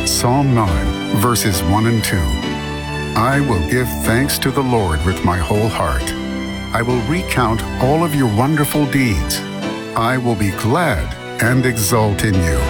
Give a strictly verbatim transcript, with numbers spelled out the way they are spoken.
Psalm nine, verses one and two. I will give thanks to the Lord with my whole heart. I will recount all of your wonderful deeds. I will be glad and exult in you.